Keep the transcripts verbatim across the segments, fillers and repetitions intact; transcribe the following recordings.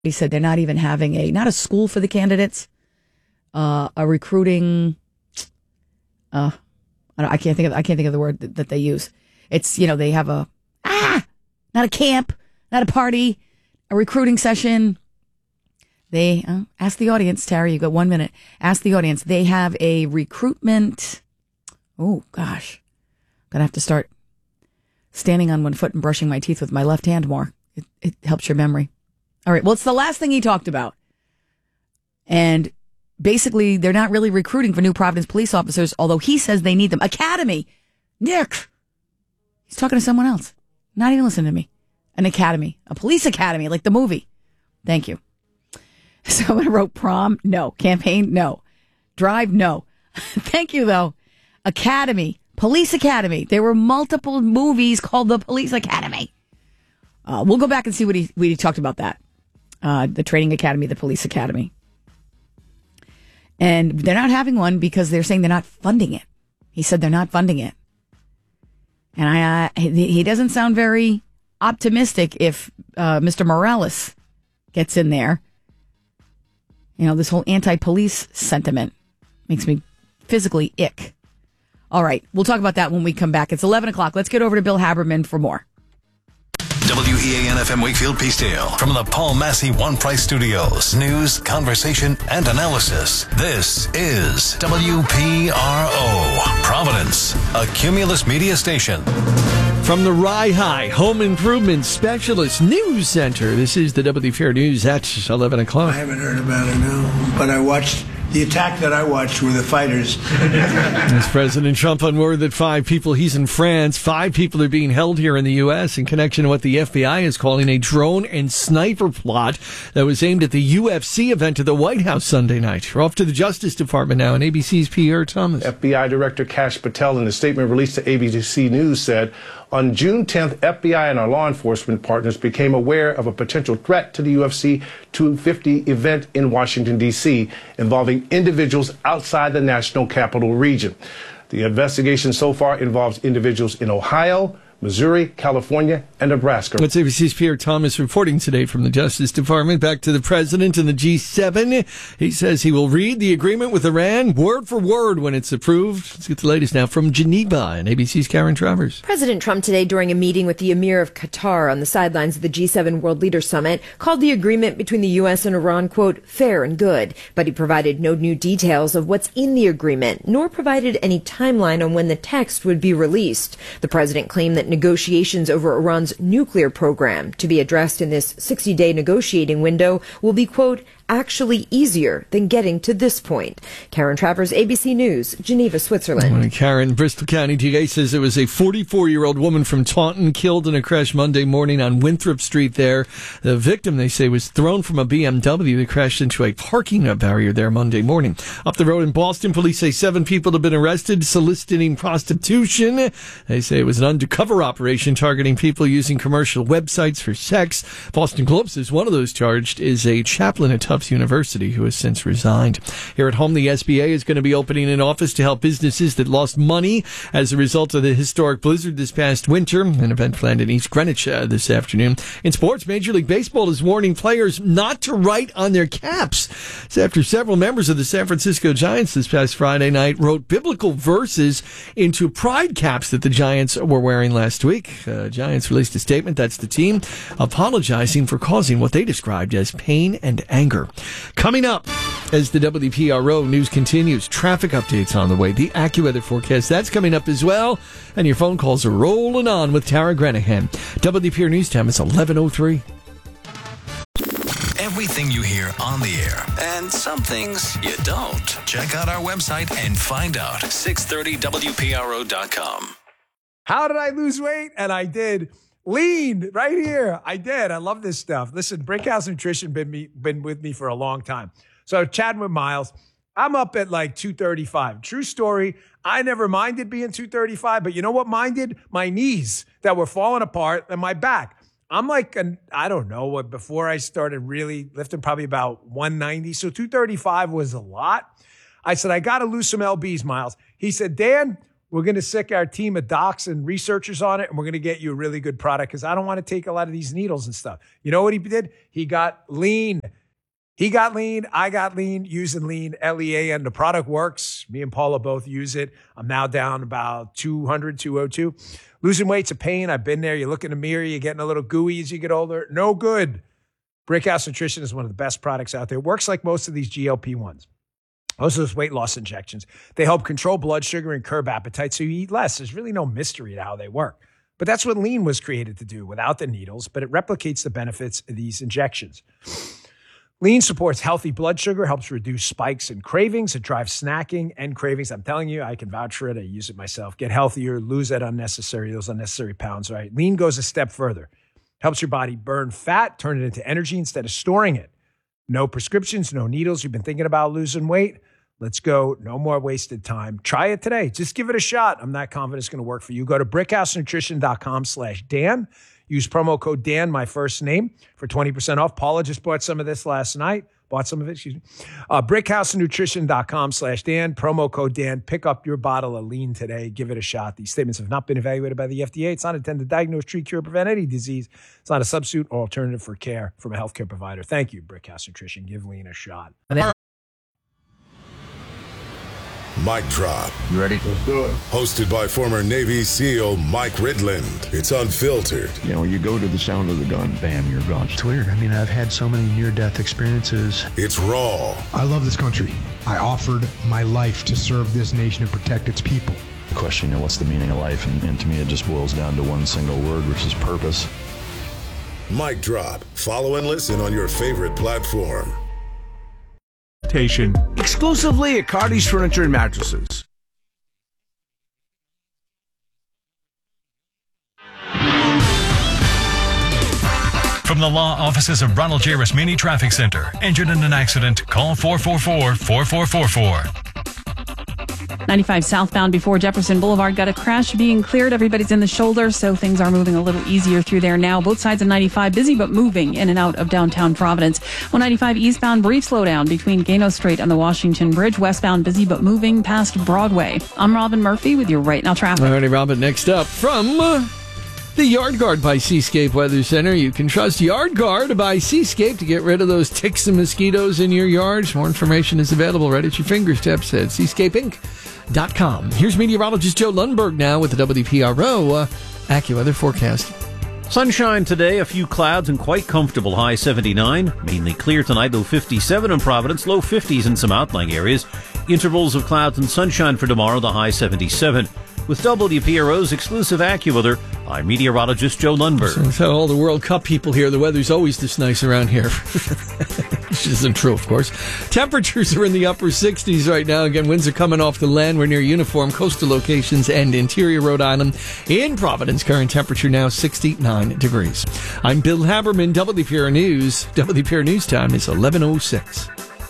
He said they're not even having a, not a school for the candidates, uh, a recruiting, uh, I, don't, I can't think of, I can't think of the word that, that they use. It's, you know, they have a, ah, not a camp, not a party, a recruiting session. They, uh, ask the audience, Terry, you got one minute. Ask the audience. They have a recruitment. Oh, gosh. I'm going to have to start standing on one foot and brushing my teeth with my left hand more. It, it helps your memory. All right. Well, it's the last thing he talked about. And basically, they're not really recruiting for New Providence police officers, although he says they need them. Academy. Nick. He's talking to someone else. Not even listening to me. An academy. A police academy, like the movie. Thank you. Someone wrote prom. No. Campaign. No. Drive. No. Thank you, though. Academy. Police Academy. There were multiple movies called The Police Academy. Uh, we'll go back and see what he, what he talked about that. Uh, the Training Academy, the Police Academy. And they're not having one because they're saying they're not funding it. He said they're not funding it. And I, uh, he, he doesn't sound very optimistic if uh, Mister Morales gets in there. You know, this whole anti-police sentiment makes me physically ick. All right, we'll talk about that when we come back. It's eleven o'clock. Let's get over to Bill Haberman for more. W E A N F M Wakefield Peacedale from the Paul Massey One Price Studios. News, conversation, and analysis. This is W P R O, Providence, a Cumulus media station. From the Rye High Home Improvement Specialist News Center, this is the W P R News at eleven o'clock. I haven't heard about it, no, but I watched. The attack that I watched were the fighters. As President Trump unword that five people, he's in France, five people are being held here in the U S in connection to what the F B I is calling a drone and sniper plot that was aimed at the U F C event at the White House Sunday night. We're off to the Justice Department now, and A B C's Pierre Thomas. F B I Director Kash Patel, in a statement released to A B C News, said, on June tenth, F B I and our law enforcement partners became aware of a potential threat to the U F C two fifty event in Washington, D C, involving individuals outside the national capital region. The investigation so far involves individuals in Ohio, Missouri, California, and Nebraska. That's A B C's Pierre Thomas reporting today from the Justice Department. Back to the president and the G seven. He says he will read the agreement with Iran word for word when it's approved. Let's get the latest now from Geneva and A B C's Karen Travers. President Trump today, during a meeting with the Emir of Qatar on the sidelines of the G seven World Leaders Summit, called the agreement between the U S and Iran, quote, fair and good. But he provided no new details of what's in the agreement, nor provided any timeline on when the text would be released. The president claimed that negotiations over Iran's nuclear program, to be addressed in this sixty-day negotiating window, will be, quote, actually easier than getting to this point. Karen Travers, A B C News, Geneva, Switzerland. Well, Karen, Bristol County D A says there was a forty-four-year-old woman from Taunton killed in a crash Monday morning on Winthrop Street there. The victim, they say, was thrown from a B M W that crashed into a parking barrier there Monday morning. Up the road in Boston, police say seven people have been arrested soliciting prostitution. They say it was an undercover operation targeting people using commercial websites for sex. Boston Globe says one of those charged is a chaplain at Tufts University who has since resigned. Here at home, the S B A is going to be opening an office to help businesses that lost money as a result of the historic blizzard this past winter. An event planned in East Greenwich uh, this afternoon. In sports, Major League Baseball is warning players not to write on their caps. It's after several members of the San Francisco Giants this past Friday night wrote biblical verses into pride caps that the Giants were wearing last week. Uh, Giants released a statement, that's the team, apologizing for causing what they described as pain and anger. Coming up, as the W P R O news continues, traffic updates on the way, the AccuWeather forecast, that's coming up as well, and your phone calls are rolling on with Tara Granahan. W P R News Time is eleven oh three. Everything you hear on the air, and some things you don't. Check out our website and find out. six thirty W P R O dot com. How did I lose weight? And I did. Lean right here. I did. I love this stuff. Listen, Brickhouse Nutrition been me been with me for a long time. So chatting with Miles, I'm up at like two thirty-five. True story. I never minded being two thirty-five, but you know what minded? My knees that were falling apart and my back. I'm like, an, I don't know what, before I started really lifting, probably about one ninety. So two thirty-five was a lot. I said, I got to lose some L Bs, Miles. He said, Dan, We're going to sick our team of docs and researchers on it, and we're going to get you a really good product because I don't want to take a lot of these needles and stuff. You know what he did? He got lean. He got lean. I got lean using lean, L E A N. The product works. Me and Paula both use it. I'm now down about two hundred, two oh two. Losing weight's a pain. I've been there. You look in the mirror, you're getting a little gooey as you get older. No good. Brickhouse Nutrition is one of the best products out there. It works like most of these G L P ones. Most of those weight loss injections. They help control blood sugar and curb appetite so you eat less. There's really no mystery to how they work. But that's what lean was created to do without the needles, but it replicates the benefits of these injections. Lean supports healthy blood sugar, helps reduce spikes and cravings. It drives snacking and cravings. I'm telling you, I can vouch for it. I use it myself. Get healthier, lose that unnecessary, those unnecessary pounds, right? Lean goes a step further. Helps your body burn fat, turn it into energy instead of storing it. No prescriptions, no needles. You've been thinking about losing weight? Let's go. No more wasted time. Try it today. Just give it a shot. I'm not confident it's going to work for you. Go to brickhousenutrition.com slash Dan. Use promo code Dan, my first name, for twenty percent off. Paula just bought some of this last night. Bought some of it, excuse me. Uh, brickhousenutrition.com slash Dan. Promo code Dan. Pick up your bottle of lean today. Give it a shot. These statements have not been evaluated by the F D A. It's not intended to diagnose, treat, cure, prevent any disease. It's not a substitute or alternative for care from a healthcare provider. Thank you, Brickhouse Nutrition. Give lean a shot. Mic Drop. You ready? Let's do it. Hosted by former Navy SEAL Mike Ridland. It's unfiltered. You know, you go to the sound of the gun, bam, you're gone. It's weird. I mean, I've had so many near-death experiences. It's raw. I love this country. I offered my life to serve this nation and protect its people. The question, you know, what's the meaning of life? And, and to me, it just boils down to one single word, which is purpose. Mic Drop. Follow and listen on your favorite platform. Exclusively at Cardi's Furniture and Mattresses. From the law offices of Ronald J. Rasmini Traffic Center. Injured in an accident? Call four four four, four four four four. ninety-five southbound before Jefferson Boulevard got a crash being cleared. Everybody's in the shoulder, so things are moving a little easier through there now. Both sides of ninety-five busy but moving in and out of downtown Providence. one ninety-five eastbound, brief slowdown between Gano Strait and the Washington Bridge. Westbound busy but moving past Broadway. I'm Robin Murphy with your Right Now traffic. All righty, Robin. Next up from uh, the Yard Guard by Seascape Weather Center. You can trust Yard Guard by Seascape to get rid of those ticks and mosquitoes in your yards. More information is available right at your fingertips at seascape inc dot com. Here's meteorologist Joe Lundberg now with the W P R O uh, AccuWeather forecast. Sunshine today, a few clouds and quite comfortable, high seventy-nine. Mainly clear tonight, low fifty-seven in Providence, low fifties in some outlying areas. Intervals of clouds and sunshine for tomorrow, the high seventy-seven. With W P R O's exclusive AccuWeather, I'm meteorologist Joe Lundberg. So, so all the World Cup people here, the weather's always this nice around here. Which isn't true, of course. Temperatures are in the upper sixties right now. Again, winds are coming off the land. We're near uniform coastal locations and interior Rhode Island. In Providence, current temperature now sixty-nine degrees. I'm Bill Haberman, W P R News. W P R News time is eleven oh six.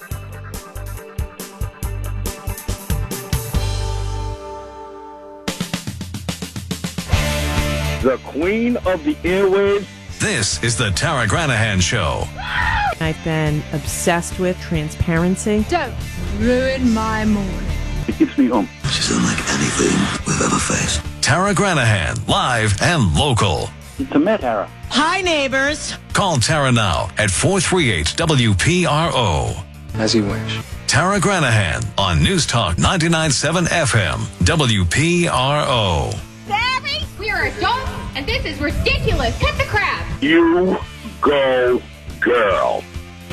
The queen of the airwaves. This is the Tara Granahan Show. I've been obsessed with transparency. Don't ruin my morning. It keeps me home. She's unlike anything we've ever faced. Tara Granahan, live and local. It's a Met, Tara. Hi, neighbors. Call Tara now at four three eight W P R O. As you wish. Tara Granahan on News Talk ninety-nine point seven F M, W P R O. Barry, we are adults, and this is ridiculous. Cut the crap. You go, girl.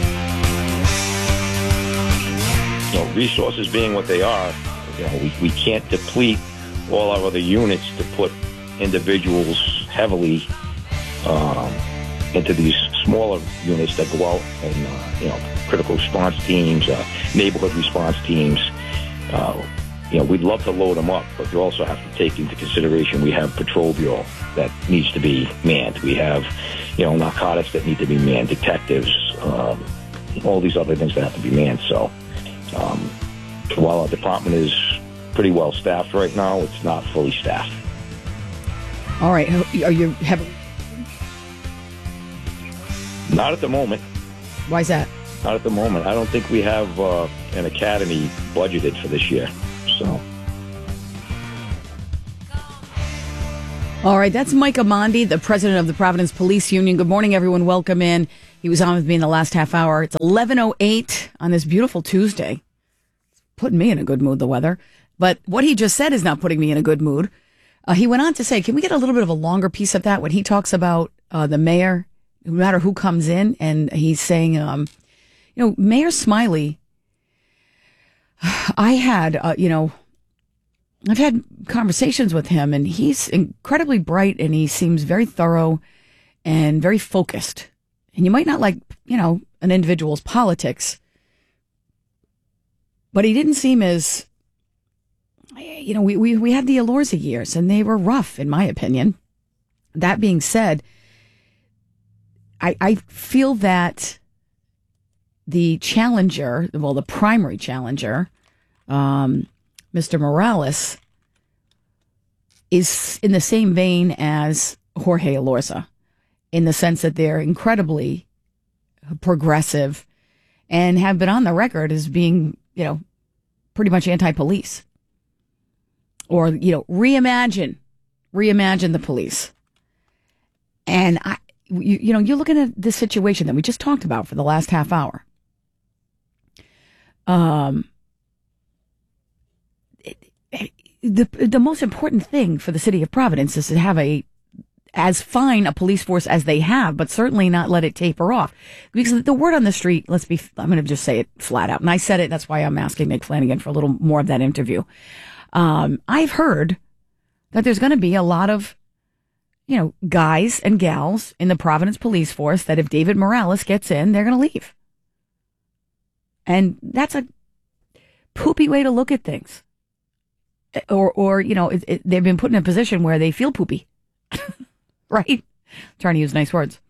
You know, resources being what they are, you know, we, we can't deplete all our other units to put individuals heavily um, into these smaller units that go out and, uh, you know, critical response teams, uh, neighborhood response teams. Uh, you know, we'd love to load them up, but you also have to take into consideration we have patrol bureau that needs to be manned. We have, you know, narcotics that need to be manned, detectives, um, all these other things that have to be manned. So um, while our department is pretty well staffed right now, it's not fully staffed. All right. Are you having... Not at the moment. Why is that? Not at the moment. I don't think we have uh, an academy budgeted for this year. So, All right, that's Mike Amandi, the president of the Providence Police Union. Good morning, everyone. Welcome in. He was on with me in the last half hour. It's eleven oh eight on this beautiful Tuesday. It's putting me in a good mood, the weather. But what he just said is not putting me in a good mood. Uh, he went on to say, can we get a little bit of a longer piece of that when he talks about uh, the mayor, no matter who comes in, and he's saying, um, you know, Mayor Smiley, I had, uh, you know, I've had conversations with him, and he's incredibly bright, and he seems very thorough and very focused. And you might not like, you know, an individual's politics, but he didn't seem as, you know, we, we, we had the Elorza years, and they were rough, in my opinion. That being said, I, I feel that the challenger, well, the primary challenger, um, Mister Morales, is in the same vein as Jorge Elorza, in the sense that they're incredibly progressive and have been on the record as being, you know, pretty much anti-police. Or, you know, reimagine, reimagine the police. And, I, you, you know, you're looking at this situation that we just talked about for the last half hour. Um, The the most important thing for the city of Providence is to have a as fine a police force as they have, but certainly not let it taper off. Because the word on the street, let's be, I'm going to just say it flat out. And I said it, that's why I'm asking Nick Flanagan for a little more of that interview. Um, I've heard that there's going to be a lot of, you know, guys and gals in the Providence police force that if David Morales gets in, they're going to leave. And that's a poopy way to look at things. Or, or you know, it, it, they've been put in a position where they feel poopy, right? Trying to use nice words.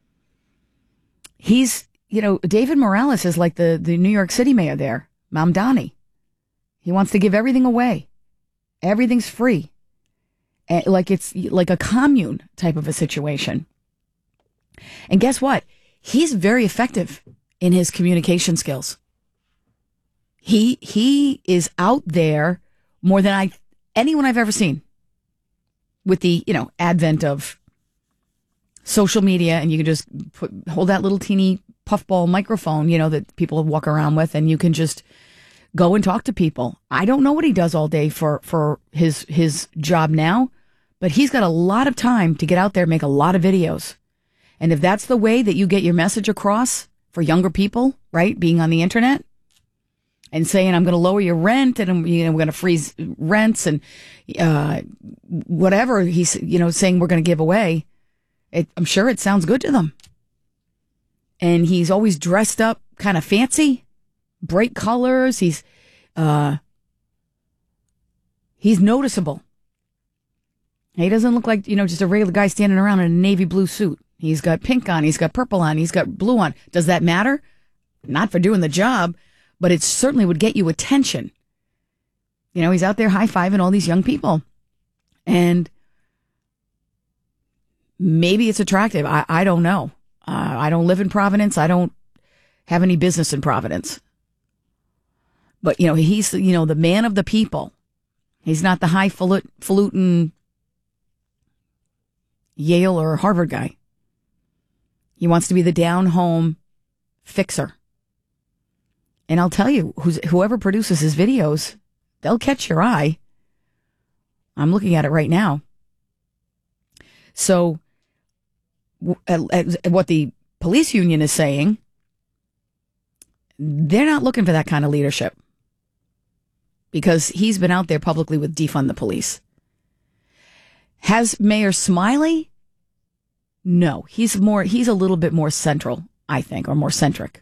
He's, you know, David Morales is like the, the New York City mayor there, Mamdani. He wants to give everything away. Everything's free. And like it's like a commune type of a situation. And guess what? He's very effective in his communication skills. He, he is out there more than I anyone I've ever seen, with the, you know, advent of social media, and you can just put, hold that little teeny puffball microphone, you know, that people walk around with, and you can just go and talk to people. I don't know what he does all day for, for his his job now, but he's got a lot of time to get out there and make a lot of videos. And if that's the way that you get your message across for younger people, right, being on the internet, and saying, I'm going to lower your rent, and you know, we're going to freeze rents, and uh, whatever he's, you know, saying we're going to give away, it, I'm sure it sounds good to them. And he's always dressed up kind of fancy, bright colors. He's, uh, he's noticeable. He doesn't look like, you know, just a regular guy standing around in a navy blue suit. He's got pink on, he's got purple on, he's got blue on. Does that matter? Not for doing the job. But it certainly would get you attention. You know, he's out there high-fiving all these young people. And maybe it's attractive. I, I don't know. Uh, I don't live in Providence. I don't have any business in Providence. But, you know, he's, you know, the man of the people. He's not the highfalutin Yale or Harvard guy. He wants to be the down-home fixer. And I'll tell you, who's, whoever produces his videos, they'll catch your eye. I'm looking at it right now. So, w- uh, what the police union is saying, they're not looking for that kind of leadership. Because he's been out there publicly with defund the police. Has Mayor Smiley? No, he's more, he's a little bit more central, I think, or more centric.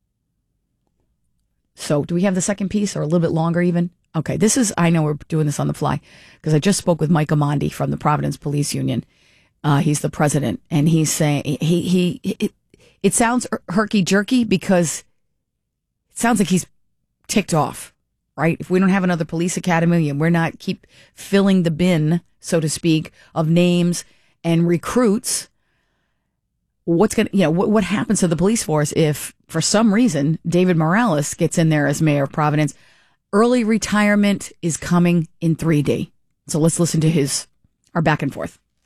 So do we have the second piece, or a little bit longer even? Okay, this is, I know we're doing this on the fly, because I just spoke with Mike Amandi from the Providence Police Union. Uh, he's the president, and he's saying, he, he, it, it sounds herky-jerky because it sounds like he's ticked off, right? If we don't have another police academy and we're not keep filling the bin, so to speak, of names and recruits, what's going to, you know, what, what happens to the police force if, for some reason, David Morales gets in there as mayor of Providence? Early retirement is coming in three D. So let's listen to his, our back and forth.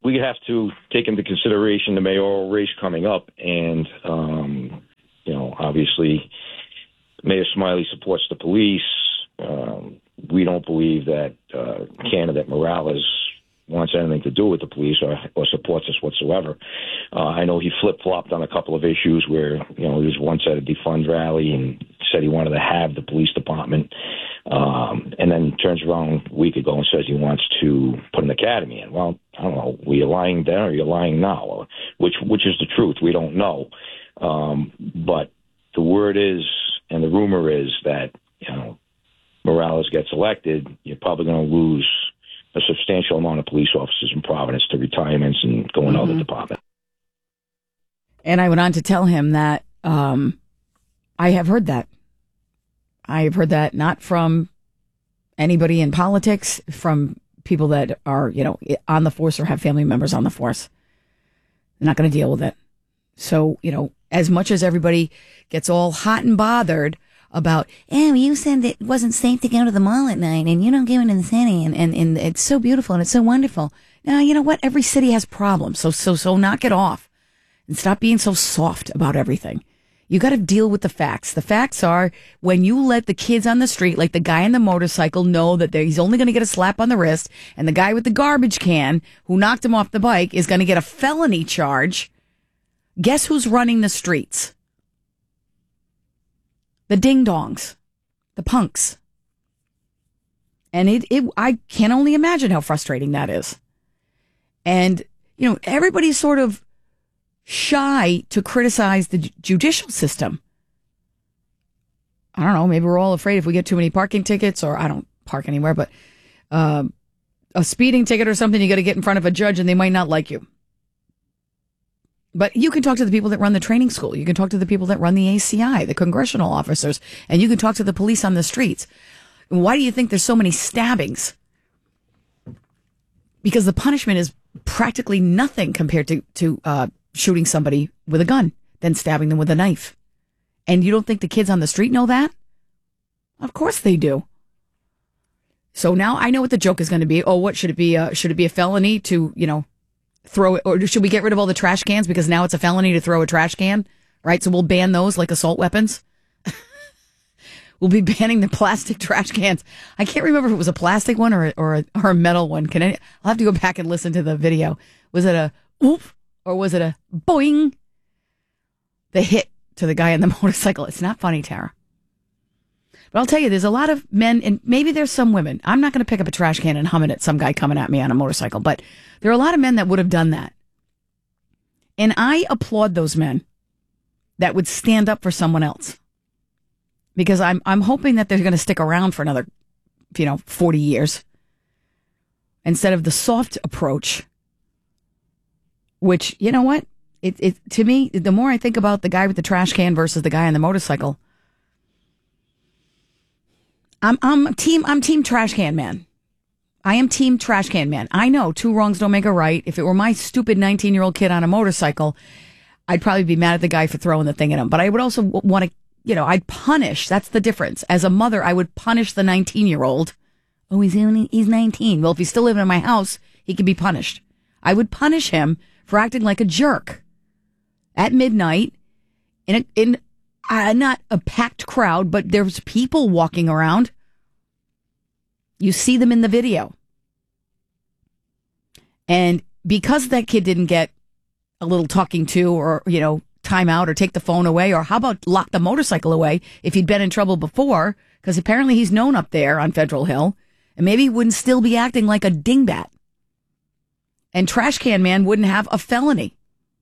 we have to take into consideration the mayoral race coming up, and um, you know, obviously, Mayor Smiley supports the police. Um, we don't believe that uh, candidate Morales wants anything to do with the police or, or supports us whatsoever. Uh, I know he flip-flopped on a couple of issues where, you know, he was once at a defund rally and said he wanted to have the police department, um, and then turns around a week ago and says he wants to put an academy in. Well, I don't know, were you lying then or are you lying now? Or which, which is the truth? We don't know. Um, but the word is, and the rumor is that, you know, Morales gets elected, you're probably going to lose a substantial amount of police officers in Providence to retirements and go in mm-hmm. other departments. And I went on to tell him that um, I have heard that. I have heard that not from anybody in politics, from people that are, you know, on the force or have family members on the force. They're not going to deal with it. So, you know, as much as everybody gets all hot and bothered about, oh, you said it wasn't safe to go to the mall at night and you don't go into the city and, and, and it's so beautiful and it's so wonderful. Now, you know what? Every city has problems. So, so, so knock it off and stop being so soft about everything. You got to deal with the facts. The facts are when you let the kids on the street, like the guy on the motorcycle, know that he's only going to get a slap on the wrist, and the guy with the garbage can who knocked him off the bike is going to get a felony charge. Guess who's running the streets? The ding-dongs, the punks. And it, it, I can only imagine how frustrating that is. And, you know, everybody's sort of shy to criticize the judicial system. I don't know, maybe we're all afraid if we get too many parking tickets, or I don't park anywhere, but uh, a speeding ticket or something, you got to get in front of a judge and they might not like you. But you can talk to the people that run the training school. You can talk to the people that run the A C I, the congressional officers, and you can talk to the police on the streets. Why do you think there's so many stabbings? Because the punishment is practically nothing compared to, to uh, shooting somebody with a gun, then stabbing them with a knife. And you don't think the kids on the street know that? Of course they do. So now I know what the joke is going to be. Oh, what should it be? Uh, should it be a felony to, you know, throw it, or should we get rid of all the trash cans because now it's a felony to throw a trash can, right? So we'll ban those like assault weapons. We'll be banning the plastic trash cans. I can't remember if it was a plastic one or or a, or a metal one. Can I? I'll have to go back and listen to the video. Was it a whoop or was it a boing? The hit to the guy on the motorcycle. It's not funny, Tara. But I'll tell you, there's a lot of men, and maybe there's some women. I'm not going to pick up a trash can and hum it at some guy coming at me on a motorcycle, but there are a lot of men that would have done that. And I applaud those men that would stand up for someone else. Because I'm I'm hoping that they're going to stick around for another, you know, forty years. Instead of the soft approach, which, you know what? It it to me, the more I think about the guy with the trash can versus the guy on the motorcycle, I'm I'm team I'm team trash can man. I am team trash can man. I know two wrongs don't make a right. If it were my stupid nineteen-year-old kid on a motorcycle, I'd probably be mad at the guy for throwing the thing at him. But I would also want to, you know, I'd punish. That's the difference. As a mother, I would punish the nineteen-year-old. Oh, he's only, he's nineteen. Well, if he's still living in my house, he can be punished. I would punish him for acting like a jerk at midnight in a, in uh, not a packed crowd, but there's people walking around. You see them in the video. And because that kid didn't get a little talking to, or, you know, time out, or take the phone away, or how about lock the motorcycle away if he'd been in trouble before, because apparently he's known up there on Federal Hill, and maybe he wouldn't still be acting like a dingbat. And Trash Can Man wouldn't have a felony.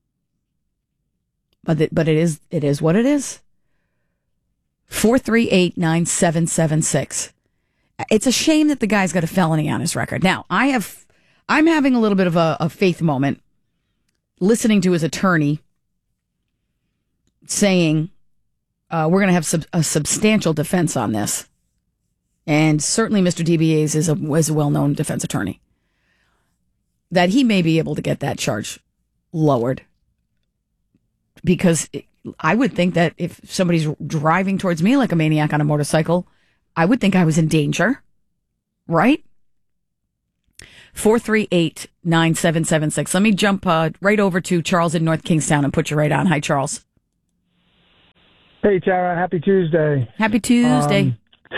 But it, but it is it is what it is. four three eight, nine seven seven six. It's a shame that the guy's got a felony on his record. Now, I have, I'm having a little bit of a, a faith moment listening to his attorney saying uh, we're going to have sub, a substantial defense on this. And certainly Mister DeBiase is a, is a well-known defense attorney. That he may be able to get that charge lowered. Because I would think that if somebody's driving towards me like a maniac on a motorcycle, I would think I was in danger, right? four three eight, nine seven seven six. Let me jump uh, right over to Charles in North Kingstown and put you right on. Hi, Charles. Hey, Tara. Happy Tuesday. Happy Tuesday.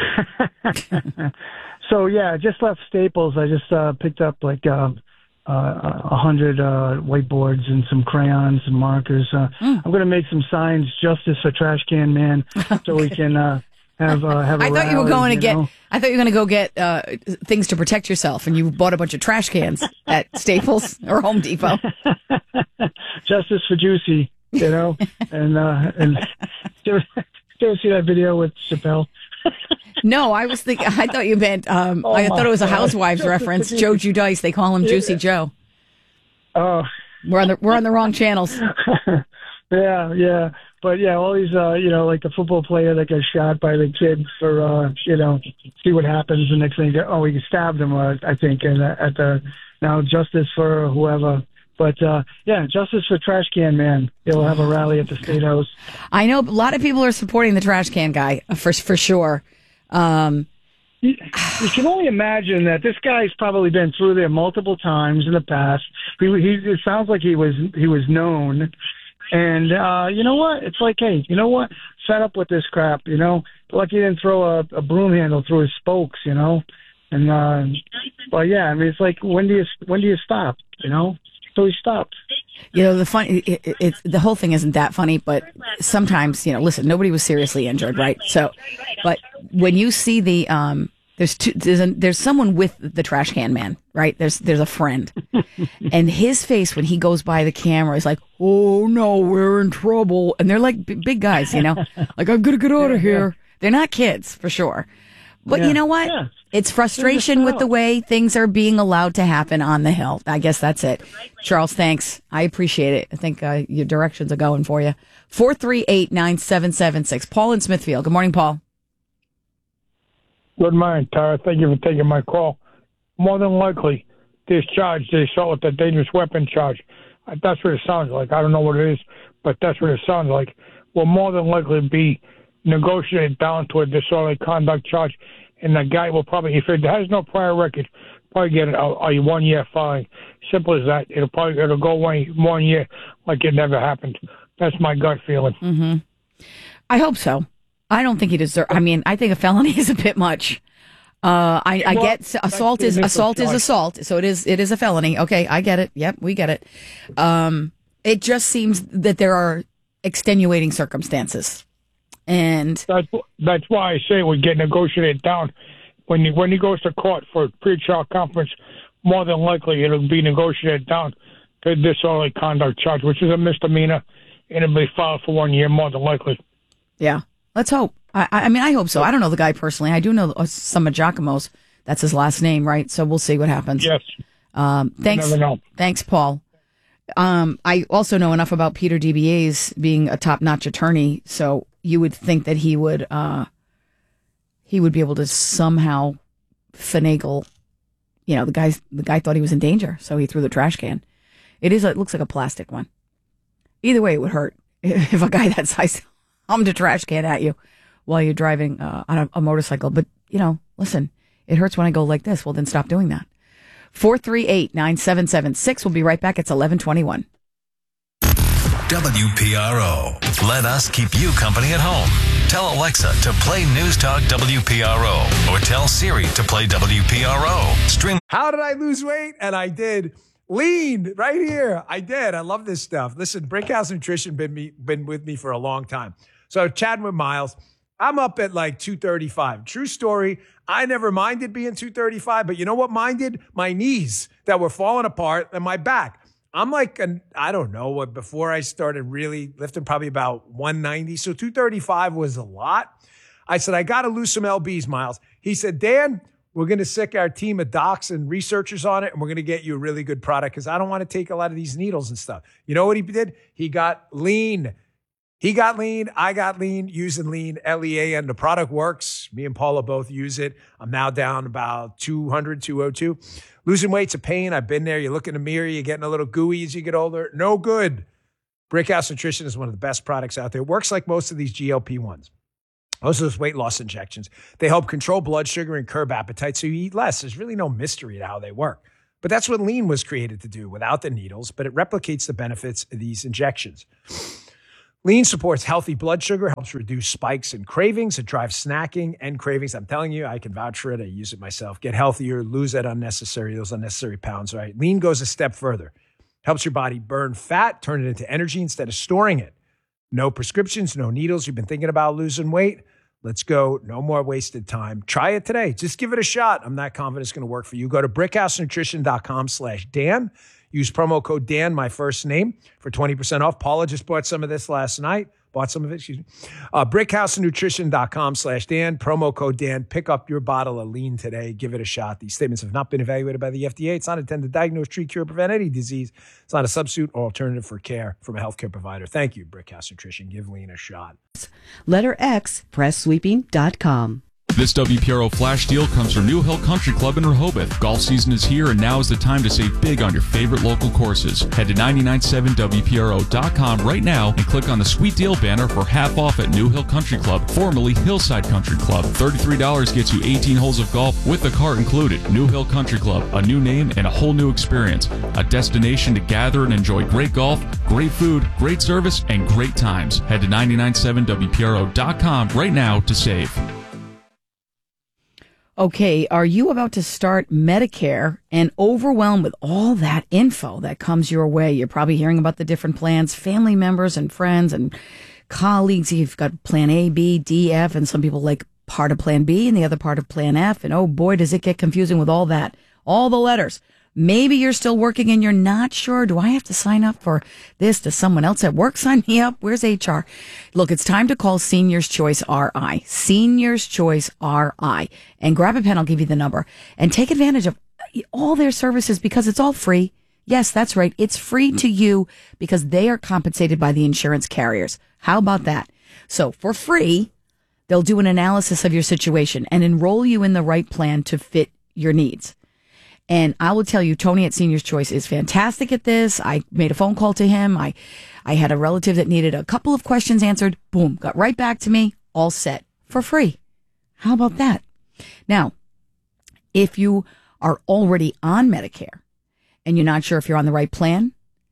Um, so, yeah, I just left Staples. I just uh, picked up like uh, uh, a hundred uh, whiteboards and some crayons and markers. Uh, mm. I'm going to make some signs, Justice for Trash Can Man, so we can uh, have, uh, have a I thought rally, you were going to you get, know? I thought you were going to go get uh, things to protect yourself, and you bought a bunch of trash cans at Staples or Home Depot. Justice for Juicy, you know? and, uh, and did you ever see that video with Chappelle? No, I was thinking, I thought you meant, um, Oh, I thought it was a God. Housewives reference. Joe Giudice, they call him Juicy Yeah. Joe. Oh. We're on the, we're on the wrong channels. Yeah, yeah. But yeah, all these, uh, you know, like the football player that got shot by the kid for, uh, you know, see what happens. The next thing, oh, he stabbed him, uh, I think, and uh, at the, now justice for whoever. But, uh, yeah, justice for Trash Can Man. He'll have a rally at the State House. I know a lot of people are supporting the trash can guy, for, for sure. Um, you, you can only imagine that this guy's probably been through there multiple times in the past. He, he, it sounds like he was, he was known. And, uh, you know what? It's like, hey, you know what? Fed up with this crap, you know? Lucky he didn't throw a, a broom handle through his spokes, you know? And, uh, but yeah, I mean, it's like, when do you, when do you stop, you know? So he stopped. You know, the fun, it, it, it's the whole thing isn't that funny, but sometimes, you know, listen, nobody was seriously injured, right? So, but when you see the, um, there's two, there's, a, there's someone with the trash can man, right? There's, there's a friend, and his face when he goes by the camera is like, oh no, we're in trouble. And they're like b- big guys, you know, like, I'm going to get out of here. They're not kids for sure. But Yeah. you know what? Yeah. It's frustration with the way things are being allowed to happen on the Hill. I guess that's it. Charles, thanks. I appreciate it. I think uh, your directions are going for you. four three eight, nine seven seven six. Paul in Smithfield. Good morning, Paul. Good morning, Tara. Thank you for taking my call. More than likely, this charge, they saw with the dangerous weapon charge. Uh, That's what it sounds like. I don't know what it is, but that's what it sounds like. Will more than likely be negotiated down to a disorderly conduct charge, and the guy will probably, if it has no prior record, probably get a, a one-year fine. Simple as that. It'll probably it'll go away one year like it never happened. That's my gut feeling. Mm-hmm. I hope so. I don't think he deserves. I mean, I think a felony is a bit much. Uh, I, I Well, get assault is assault is assault, so it is it is a felony. Okay, I get it. Yep, we get it. Um, it just seems that there are extenuating circumstances, and that's that's why I say we get negotiated down. When he, when he goes to court for a pre-trial conference, more than likely it'll be negotiated down to disorderly conduct charge, which is a misdemeanor, and it'll be filed for one year, more than likely. yeah, let's hope. I, I mean, I hope so. I don't know the guy personally. I do know some of Giacomo's. That's his last name, right? So we'll see what happens. Yes. Um, thanks. never know. Thanks, Paul. Um, I also know enough about Peter DiBiase being a top-notch attorney, so you would think that he would uh, he would be able to somehow finagle. You know, the guy the guy thought he was in danger, so he threw the trash can. It is. It looks like a plastic one. Either way, it would hurt if a guy that size hummed a trash can at you while you're driving uh, on a, a motorcycle. But you know, listen, it hurts when I go like this. Well, then stop doing that. four three eight, nine seven seven six. We'll be right back. It's eleven twenty-one. W P R O. Let us keep you company at home. Tell Alexa to play News Talk W P R O, or tell Siri to play W P R O. Stream. How did I lose weight? And I did. Lean right here. I did. I love this stuff. Listen, Brickhouse Nutrition been me been with me for a long time. So chatting with Miles, I'm up at like two thirty-five. True story. I never minded being two thirty-five, but you know what minded? My knees that were falling apart and my back. I'm like, an, I don't know what, before I started really lifting, probably about one ninety. So two thirty-five was a lot. I said, I got to lose some L Bs, Miles. He said, Dan, we're going to sick our team of docs and researchers on it, and we're going to get you a really good product because I don't want to take a lot of these needles and stuff. You know what he did? He got lean. He got lean. I got lean using lean, L E A, and the product works. Me and Paula both use it. I'm now down about two hundred, two oh two. Losing weight's a pain. I've been there. You look in the mirror, you're getting a little gooey as you get older. No good. Brickhouse Nutrition is one of the best products out there. It works like most of these G L P ones. Most of those weight loss injections. They help control blood sugar and curb appetite so you eat less. There's really no mystery to how they work. But that's what lean was created to do without the needles, but it replicates the benefits of these injections. Lean supports healthy blood sugar, helps reduce spikes and cravings. It drives snacking and cravings. I'm telling you, I can vouch for it. I use it myself. Get healthier, lose that unnecessary, those unnecessary pounds, right? Lean goes a step further. Helps your body burn fat, turn it into energy instead of storing it. No prescriptions, no needles. You've been thinking about losing weight? Let's go. No more wasted time. Try it today. Just give it a shot. I'm not confident it's going to work for you. Go to brickhousenutrition.com slash Dan. Use promo code Dan, my first name, for twenty percent off. Paula just bought some of this last night. Bought some of it, excuse me. Uh, brickhousenutrition.com slash Dan. Promo code Dan. Pick up your bottle of lean today. Give it a shot. These statements have not been evaluated by the F D A. It's not intended to diagnose, treat, cure, or prevent any disease. It's not a substitute or alternative for care from a healthcare provider. Thank you, Brickhouse Nutrition. Give lean a shot. Letter X, press sweeping dot com. This W P R O flash deal comes from New Hill Country Club in Rehoboth. Golf season is here, and now is the time to save big on your favorite local courses. Head to nine nine seven W P R O dot com right now and click on the sweet deal banner for half off at New Hill Country Club, formerly Hillside Country Club. thirty-three dollars gets you eighteen holes of golf with the cart included. New Hill Country Club, a new name and a whole new experience. A destination to gather and enjoy great golf, great food, great service, and great times. Head to nine nine seven W P R O dot com right now to save. Okay, are you about to start Medicare and overwhelmed with all that info that comes your way? You're probably hearing about the different plans, family members and friends and colleagues. You've got Plan A, B, D, F, and some people like part of Plan B and the other part of Plan F. And oh boy, does it get confusing with all that. All the letters. Maybe you're still working and you're not sure. Do I have to sign up for this? Does someone else at work sign me up? Where's H R? Look, it's time to call Seniors Choice R I. Seniors Choice R I. And grab a pen, I'll give you the number. And take advantage of all their services because it's all free. Yes, that's right. It's free to you because they are compensated by the insurance carriers. How about that? So for free, they'll do an analysis of your situation and enroll you in the right plan to fit your needs. And I will tell you, Tony at Seniors Choice is fantastic at this. I made a phone call to him. I, I had a relative that needed a couple of questions answered. Boom, got right back to me, all set for free. How about that? Now, if you are already on Medicare and you're not sure if you're on the right plan,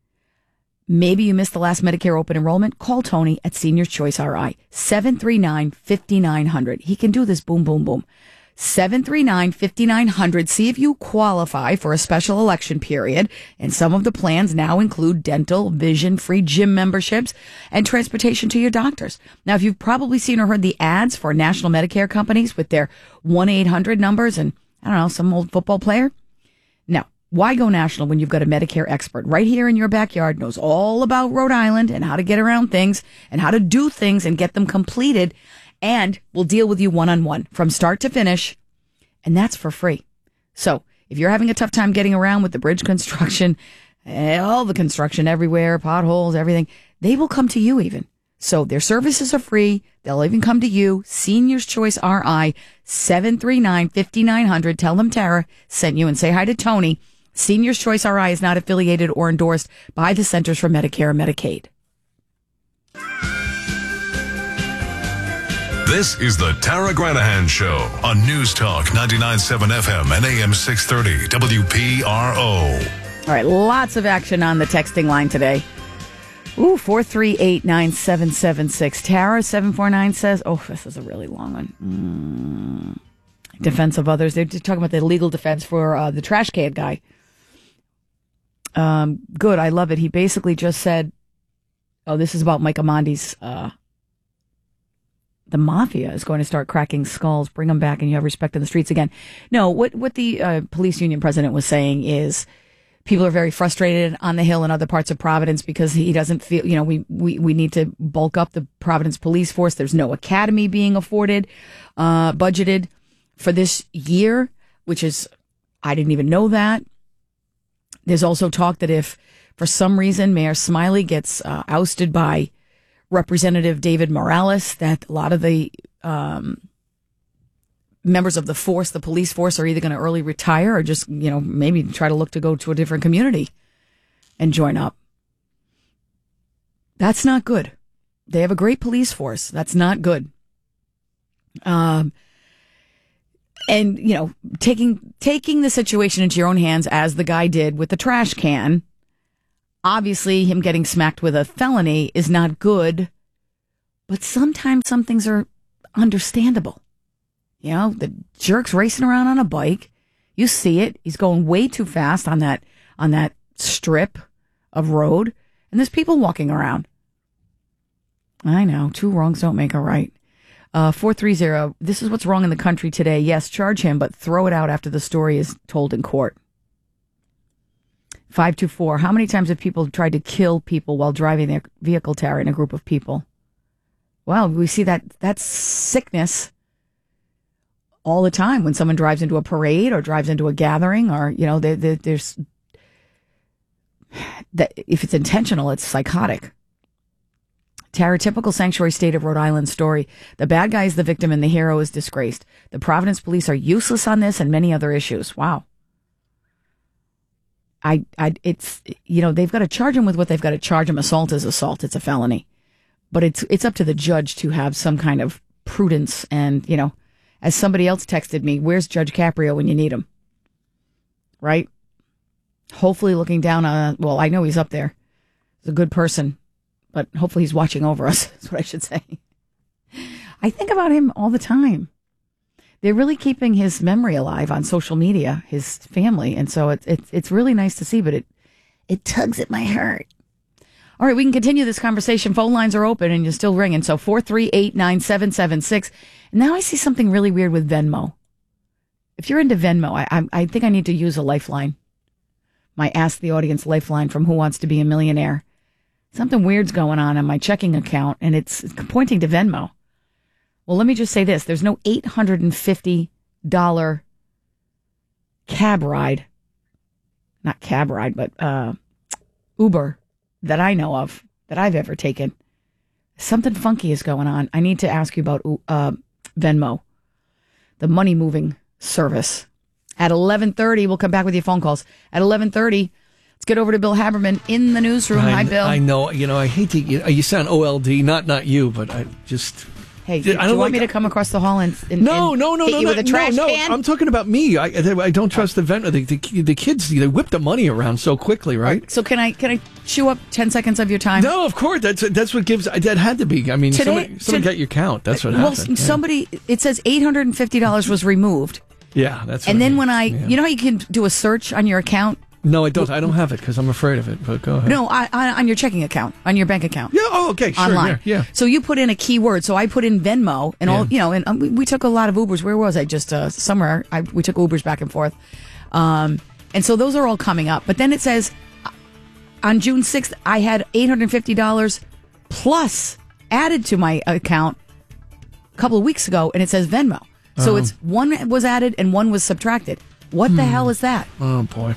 maybe you missed the last Medicare open enrollment, call Tony at Seniors Choice R I, seven three nine, five nine zero zero. He can do this. Boom, boom, boom. seven three nine, five nine zero zero. See if you qualify for a special election period. And some of the plans now include dental, vision, free gym memberships, and transportation to your doctors. Now, if you've probably seen or heard the ads for national Medicare companies with their one eight hundred numbers and, I don't know, some old football player. No. Why go national when you've got a Medicare expert right here in your backyard, knows all about Rhode Island and how to get around things and how to do things and get them completed, and will deal with you one-on-one from start to finish, and that's for free. So if you're having a tough time getting around with the bridge construction, all the construction everywhere, potholes, everything, they will come to you even. So their services are free. They'll even come to you. Seniors Choice R I, seven three nine, five nine zero zero. Tell them Tara sent you and say hi to Tony. Seniors Choice R I is not affiliated or endorsed by the Centers for Medicare and Medicaid. This is the Tara Granahan Show on News Talk ninety-nine point seven F M and A M six thirty W P R O. All right, lots of action on the texting line today. Ooh, four three eight, nine seven seven six. Tara, seven four nine says, oh, this is a really long one. Mm. Defense of others. They're talking about the legal defense for uh, the trash can guy. Um, good, I love it. He basically just said, oh, this is about Mike Amandi's, uh, the mafia is going to start cracking skulls, bring them back, and you have respect in the streets again. No, what, what the uh, police union president was saying is people are very frustrated on the Hill and other parts of Providence because he doesn't feel, you know, we, we, we need to bulk up the Providence police force. There's no academy being afforded, uh, budgeted for this year, which is, I didn't even know that. There's also talk that if for some reason Mayor Smiley gets uh, ousted by Representative David Morales, that a lot of the um, members of the force, the police force, are either going to early retire or just, you know, maybe try to look to go to a different community and join up. That's not good. They have a great police force. That's not good. Um, and, you know, taking taking the situation into your own hands as the guy did with the trash can. Obviously, him getting smacked with a felony is not good, but sometimes some things are understandable. You know, the jerk's racing around on a bike. You see it. He's going way too fast on that on that strip of road, and there's people walking around. I know, two wrongs don't make a right. Uh, four three zero, this is what's wrong in the country today. Yes, charge him, but throw it out after the story is told in court. five two four, how many times have people tried to kill people while driving their vehicle, Tara, in a group of people? Well, we see that that's sickness all the time when someone drives into a parade or drives into a gathering, or, you know, they, they, there's that if it's intentional, it's psychotic. Tara, typical sanctuary state of Rhode Island story. The bad guy is the victim and the hero is disgraced. The Providence police are useless on this and many other issues. Wow. I, I, it's, you know, they've got to charge him with what they've got to charge him. Assault is assault. It's a felony. But it's, it's up to the judge to have some kind of prudence. And, you know, as somebody else texted me, where's Judge Caprio when you need him? Right? Hopefully looking down on, well, I know he's up there. He's a good person. But hopefully he's watching over us, is what I should say. I think about him all the time. They're really keeping his memory alive on social media, his family. And so it's it's it's really nice to see, but it it tugs at my heart. All right, we can continue this conversation. Phone lines are open and you're still ringing. So four three eight, nine seven seven six. Now I see something really weird with Venmo. If you're into Venmo, I, I, I think I need to use a lifeline. My Ask the Audience lifeline from Who Wants to Be a Millionaire. Something weird's going on in my checking account, and it's pointing to Venmo. Well, let me just say this. There's no eight hundred fifty dollars cab ride. Not cab ride, but uh, Uber that I know of, that I've ever taken. Something funky is going on. I need to ask you about uh, Venmo, the money-moving service. At eleven thirty, we'll come back with your phone calls. At eleven thirty... let's get over to Bill Haberman in the newsroom. I, Hi, Bill. I know. You know, I hate to. You, you sound O L D, not not you, but I just. Hey, do, I do you want like, me to come across the hall and, and no, and no, no, hit no, you no, with a trash no, no. can? I'm talking about me. I, I don't trust the vendor. The, the, the kids, they whip the money around so quickly, right? right? So can I can I chew up ten seconds of your time? No, of course. That's that's what gives. That had to be. I mean, Today, somebody, somebody to, got your count. That's what well, happened. Well, somebody. Yeah. It says eight hundred and fifty dollars was removed. Yeah, that's. And what then I mean. when I, yeah. you know how you can do a search on your account. No, I don't. I don't have it because I'm afraid of it. But go ahead. No, I, I, on your checking account, on your bank account. Yeah. Oh, okay. Sure. Online. Yeah, yeah. So you put in a keyword. So I put in Venmo, and yeah. all you know. And um, we, we took a lot of Ubers. Where was I? Just uh, somewhere. I, we took Ubers back and forth. Um, and so those are all coming up. But then it says on June sixth, I had eight hundred fifty dollars plus added to my account a couple of weeks ago, and it says Venmo. So um, it's one was added and one was subtracted. What hmm. the hell is that? Oh boy.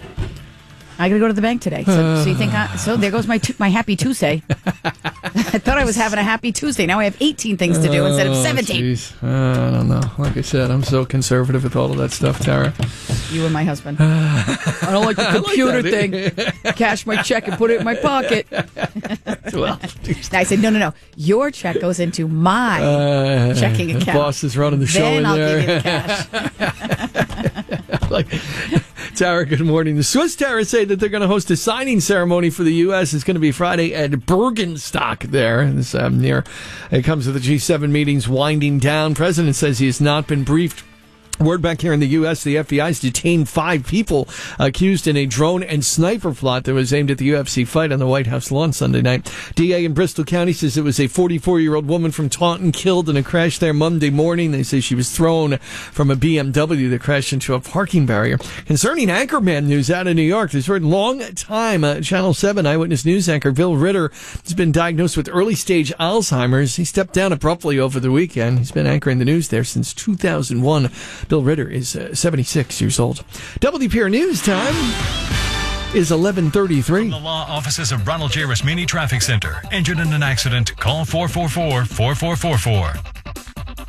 I got to go to the bank today. So, so you think? I, so there goes my tu- my happy Tuesday. I thought I was having a happy Tuesday. Now I have eighteen things to do instead of seventeen. Oh, uh, I don't know. Like I said, I'm so conservative with all of that stuff, Tara. You and my husband. I don't like the computer like thing. Cash my check and put it in my pocket. Well, I said, no, no, no. Your check goes into my uh, checking account. The boss is running the show then in I'll there. give you the cash. Like, Tara, good morning. The Swiss Terrorists say that they're going to host a signing ceremony for the U S. It's going to be Friday at Bergenstock there. This, um, near, it comes to the G seven meetings winding down. President says he has not been briefed. Word back here in the U S, the F B I's detained five people accused in a drone and sniper plot that was aimed at the U F C fight on the White House lawn Sunday night. D A in Bristol County says it was a forty-four-year-old woman from Taunton killed in a crash there Monday morning. They say she was thrown from a B M W that crashed into a parking barrier. Concerning Anchorman news out of New York, there's for a long time, uh, Channel seven Eyewitness News anchor Bill Ritter has been diagnosed with early-stage Alzheimer's. He stepped down abruptly over the weekend. He's been anchoring the news there since two thousand one. Bill Ritter is uh, seventy-six years old. W P R News time is eleven thirty-three. From the law offices of Ronald J. Rasmini Traffic Center. Injured in an accident? Call four four four, four four four four.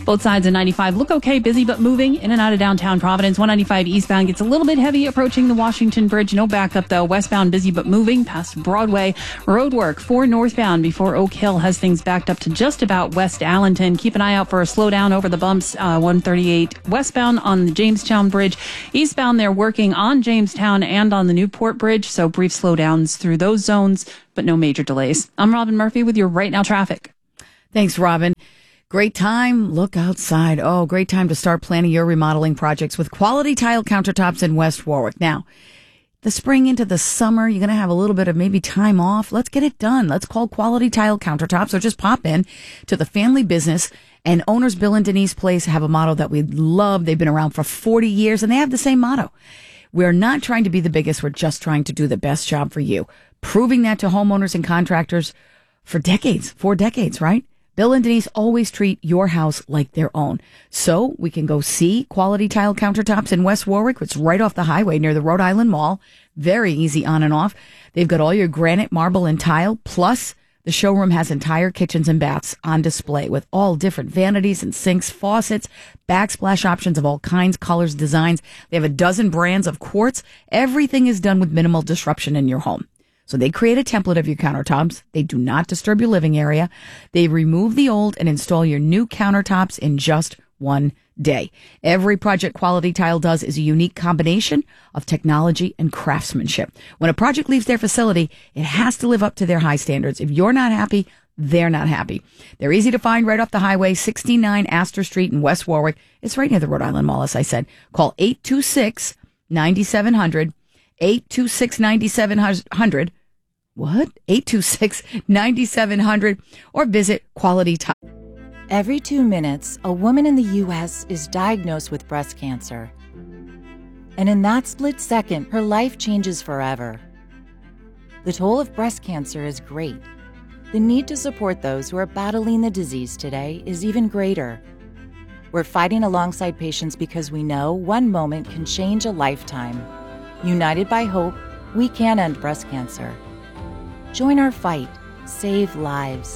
Both sides of ninety-five look okay, busy but moving in and out of downtown Providence. one ninety-five eastbound gets a little bit heavy approaching the Washington Bridge. No backup though. Westbound busy but moving past Broadway. Road work for northbound before Oak Hill has things backed up to just about West Allenton. Keep an eye out for a slowdown over the bumps. Uh, one thirty-eight westbound on the Jamestown Bridge. Eastbound they're working on Jamestown and on the Newport Bridge, so brief slowdowns through those zones, but no major delays. I'm Robin Murphy with your Right Now traffic. Thanks, Robin. Great time. Look outside. Oh, great time to start planning your remodeling projects with Quality Tile Countertops in West Warwick. Now, the spring into the summer, you're going to have a little bit of maybe time off. Let's get it done. Let's call Quality Tile Countertops or just pop in to the family business. And owners Bill and Denise Place have a motto that we love. They've been around for forty years and they have the same motto. We're not trying to be the biggest. We're just trying to do the best job for you. Proving that to homeowners and contractors for decades, four decades, right? Bill and Denise always treat your house like their own. So we can go see Quality Tile Countertops in West Warwick. It's right off the highway near the Rhode Island Mall. Very easy on and off. They've got all your granite, marble, and tile. Plus, the showroom has entire kitchens and baths on display with all different vanities and sinks, faucets, backsplash options of all kinds, colors, designs. They have a dozen brands of quartz. Everything is done with minimal disruption in your home. So they create a template of your countertops. They do not disturb your living area. They remove the old and install your new countertops in just one day. Every project Quality Tile does is a unique combination of technology and craftsmanship. When a project leaves their facility, it has to live up to their high standards. If you're not happy, they're not happy. They're easy to find right off the highway, sixty-nine Astor Street in West Warwick. It's right near the Rhode Island Mall, as I said. Call eight two six, nine seven zero zero. eight two six, nine seven zero zero. What? eight two six, nine seven zero zero or visit Quality Tile. Every two minutes, a woman in the U S is diagnosed with breast cancer. And in that split second, her life changes forever. The toll of breast cancer is great. The need to support those who are battling the disease today is even greater. We're fighting alongside patients because we know one moment can change a lifetime. United by hope, we can end breast cancer. Join our fight. Save lives.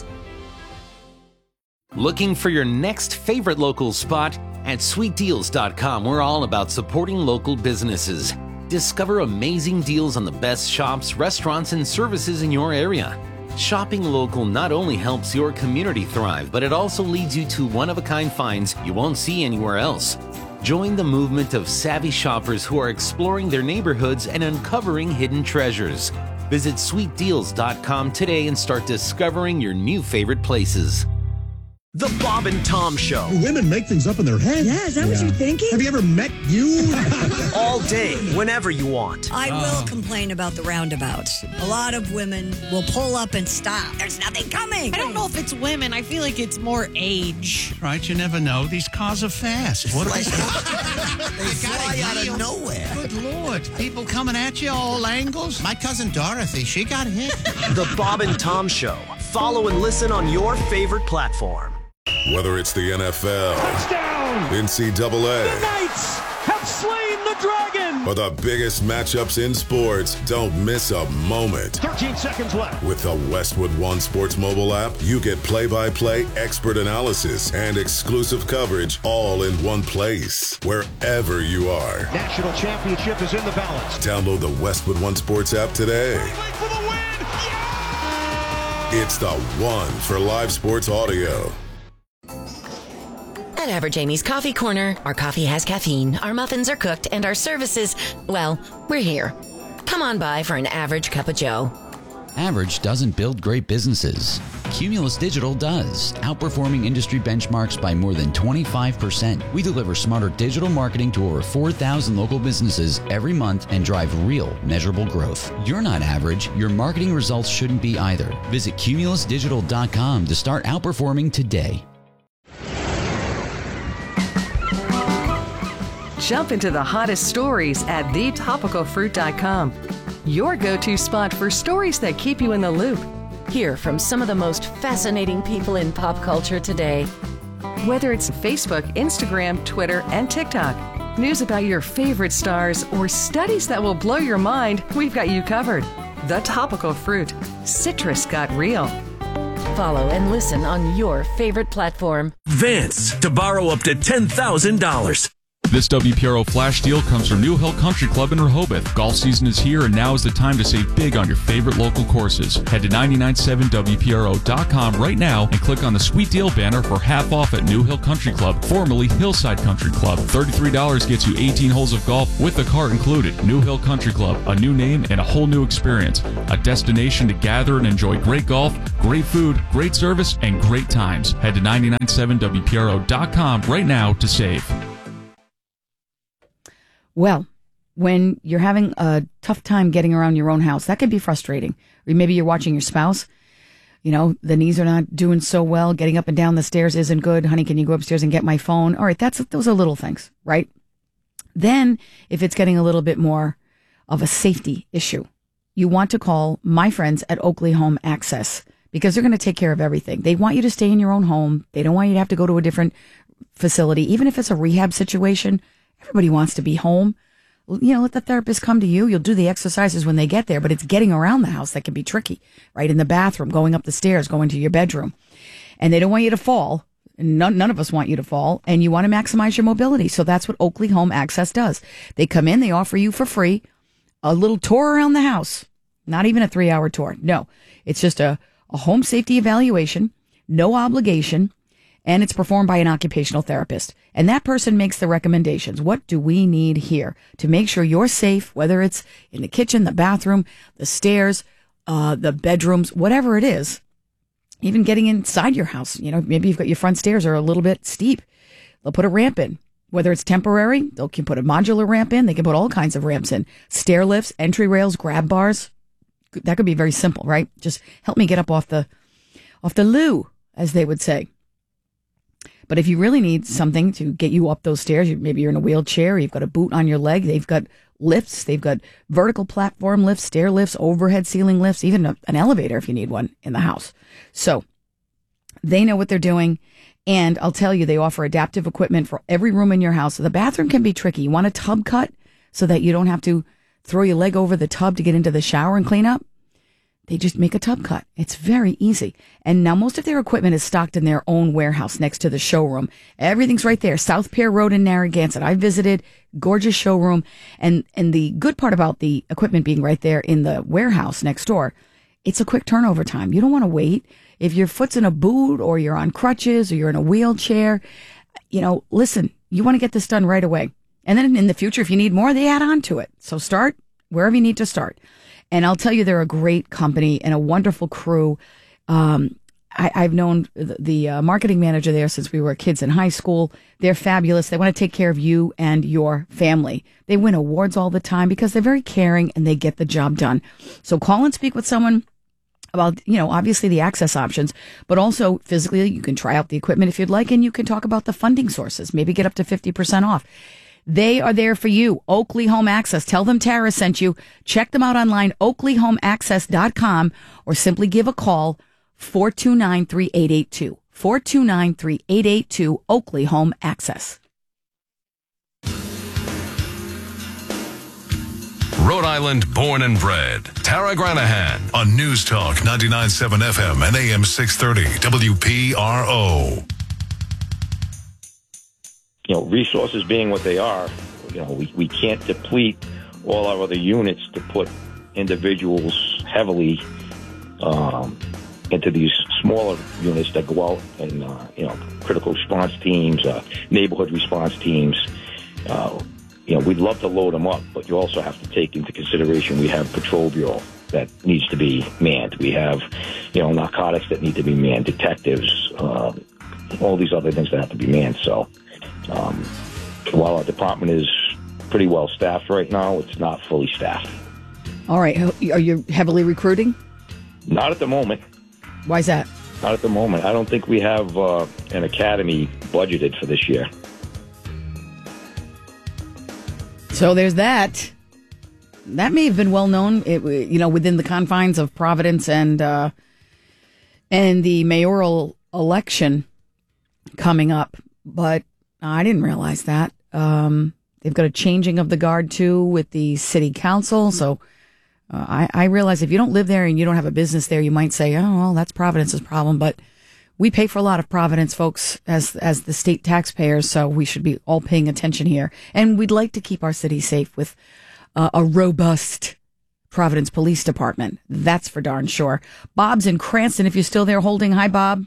Looking for your next favorite local spot? At sweet deals dot com, we're all about supporting local businesses. Discover amazing deals on the best shops, restaurants, and services in your area. Shopping local not only helps your community thrive, but it also leads you to one-of-a-kind finds you won't see anywhere else. Join the movement of savvy shoppers who are exploring their neighborhoods and uncovering hidden treasures. Visit sweet deals dot com today and start discovering your new favorite places. The Bob and Tom Show. Do women make things up in their head? Yeah, is that yeah. what you're thinking? Have you ever met you? All day, whenever you want. I will uh. complain about the roundabouts. A lot of women will pull up and stop. There's nothing coming. I don't know if it's women. I feel like it's more age. Right, you never know. These cars are fast. What like, they fly out of nowhere. Good Lord. People coming at you all angles. My cousin Dorothy, she got hit. The Bob and Tom Show. Follow and listen on your favorite platform. Whether it's the N F L, touchdown, N C double A, the Knights have slain the dragon, or the biggest matchups in sports, don't miss a moment. thirteen seconds left. With the Westwood One Sports mobile app, you get play-by-play expert analysis and exclusive coverage all in one place, wherever you are. National championship is in the balance. Download the Westwood One Sports app today. For the win. Yeah! It's the one for live sports audio. At Average Amy's Coffee Corner, our coffee has caffeine, our muffins are cooked, and our services, well, we're here. Come on by for an average cup of joe. Average doesn't build great businesses. Cumulus Digital does, outperforming industry benchmarks by more than twenty-five percent. We deliver smarter digital marketing to over four thousand local businesses every month and drive real, measurable growth. You're not average. Your marketing results shouldn't be either. Visit cumulus digital dot com to start outperforming today. Jump into the hottest stories at the topical fruit dot com. Your go-to spot for stories that keep you in the loop. Hear from some of the most fascinating people in pop culture today. Whether it's Facebook, Instagram, Twitter, and TikTok, news about your favorite stars, or studies that will blow your mind, we've got you covered. The Topical Fruit. Citrus got real. Follow and listen on your favorite platform. Vance to borrow up to ten thousand dollars. This W P R O flash deal comes from New Hill Country Club in Rehoboth. Golf season is here, and now is the time to save big on your favorite local courses. Head to nine nine seven W P R O dot com right now and click on the Sweet Deal banner for half off at New Hill Country Club, formerly Hillside Country Club. thirty-three dollars gets you eighteen holes of golf with the cart included. New Hill Country Club, a new name and a whole new experience. A destination to gather and enjoy great golf, great food, great service, and great times. Head to nine nine seven W P R O dot com right now to save. Well, when you're having a tough time getting around your own house, that can be frustrating. Or maybe you're watching your spouse. You know, the knees are not doing so well. Getting up and down the stairs isn't good. Honey, can you go upstairs and get my phone? All right, that's those are little things, right? Then, if it's getting a little bit more of a safety issue, you want to call my friends at Oakley Home Access because they're going to take care of everything. They want you to stay in your own home. They don't want you to have to go to a different facility, even if it's a rehab situation. Everybody wants to be home. You know, let the therapist come to you. You'll do the exercises when they get there, but it's getting around the house that can be tricky, right? In the bathroom, going up the stairs, going to your bedroom. And they don't want you to fall. None, none of us want you to fall. And you want to maximize your mobility. So that's what Oakley Home Access does. They come in, they offer you for free a little tour around the house. Not even a three hour tour. No, it's just a, a home safety evaluation, no obligation. And it's performed by an occupational therapist. And that person makes the recommendations. What do we need here to make sure you're safe, whether it's in the kitchen, the bathroom, the stairs, uh, the bedrooms, whatever it is, even getting inside your house. You know, maybe you've got your front stairs are a little bit steep. They'll put a ramp in. Whether it's temporary, they can put a modular ramp in. They can put all kinds of ramps in. Stair lifts, entry rails, grab bars. That could be very simple, right? Just help me get up off the, off the loo, as they would say. But if you really need something to get you up those stairs, maybe you're in a wheelchair, you've got a boot on your leg, they've got lifts, they've got vertical platform lifts, stair lifts, overhead ceiling lifts, even a, an elevator if you need one in the house. So they know what they're doing. And I'll tell you, they offer adaptive equipment for every room in your house. So the bathroom can be tricky. You want a tub cut so that you don't have to throw your leg over the tub to get into the shower and clean up? They just make a tub cut. It's very easy. And now most of their equipment is stocked in their own warehouse next to the showroom. Everything's right there. South Pier Road in Narragansett. I visited, gorgeous showroom. And, and the good part about the equipment being right there in the warehouse next door, it's a quick turnover time. You don't want to wait. If your foot's in a boot or you're on crutches or you're in a wheelchair, you know, listen, you want to get this done right away. And then in the future, if you need more, they add on to it. So start wherever you need to start. And I'll tell you, they're a great company and a wonderful crew. Um, I, I've known the, the uh, marketing manager there since we were kids in high school. They're fabulous. They want to take care of you and your family. They win awards all the time because they're very caring and they get the job done. So call and speak with someone about, you know, obviously the access options, but also physically you can try out the equipment if you'd like, and you can talk about the funding sources, maybe get up to fifty percent off. They are there for you. Oakley Home Access. Tell them Tara sent you. Check them out online, oakley home access dot com, or simply give a call, four two nine, three eight eight two. four two nine, three eight eight two, Oakley Home Access. Rhode Island born and bred. Tara Granahan on News Talk ninety-nine point seven F M and A M six thirty W P R O. You know, resources being what they are, you know, we, we can't deplete all our other units to put individuals heavily um, into these smaller units that go out and, uh, you know, critical response teams, uh, neighborhood response teams. Uh, you know, we'd love to load them up, but you also have to take into consideration we have patrol bureau that needs to be manned. We have, you know, narcotics that need to be manned, detectives, uh, all these other things that have to be manned. So, Um, while our department is pretty well staffed right now, it's not fully staffed. All right. Are you heavily recruiting? Not at the moment. Why is that? Not at the moment. I don't think we have uh, an academy budgeted for this year. So there's that. That may have been well known, it, you know, within the confines of Providence and uh, and the mayoral election coming up, but I didn't realize that. Um, they've got a changing of the guard, too, with the city council. So Uh, I, I realize if you don't live there and you don't have a business there, you might say, oh, well, that's Providence's problem. But we pay for a lot of Providence folks as as the state taxpayers, so we should be all paying attention here. And we'd like to keep our city safe with uh, a robust Providence Police Department. That's for darn sure. Bob's in Cranston, if you're still there holding. Hi, Bob.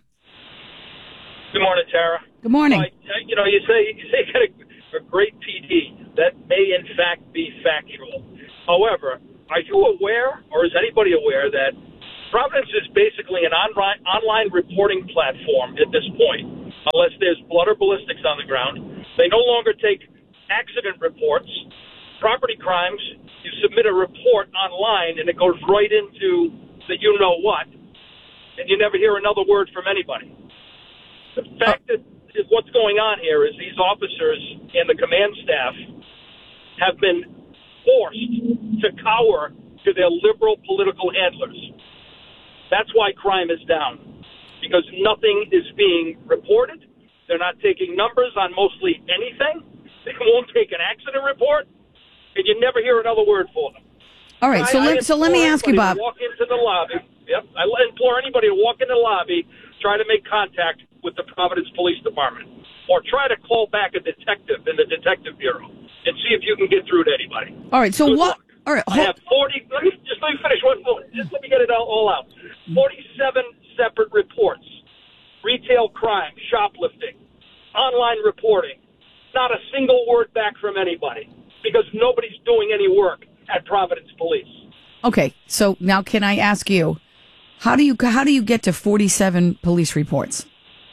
Good morning, Tara. Good morning. Uh, you know, you say you say you got a, a great P D. That may, in fact, be factual. However, are you aware, or is anybody aware, that Providence is basically an online online reporting platform at this point, unless there's blood or ballistics on the ground. They no longer take accident reports, property crimes. You submit a report online, and it goes right into the you-know-what, and you never hear another word from anybody. The fact that is what's going on here is these officers and the command staff have been forced to cower to their liberal political handlers. That's why crime is down, because nothing is being reported. They're not taking numbers on mostly anything. They won't take an accident report, and you never hear another word for them. All right, so I, let I so let me ask you, Bob. Walk into the lobby. Yep, I implore anybody to walk into the lobby, try to make contact with the Providence Police Department, or try to call back a detective in the Detective Bureau and see if you can get through to anybody. All right, so Good what? luck. All right, I have forty. Let me just let me finish one more. Just let me get it all, all out. Forty-seven separate reports: retail crime, shoplifting, online reporting. Not a single word back from anybody because nobody's doing any work at Providence Police. Okay, so now can I ask you, how do you how do you get to forty-seven police reports?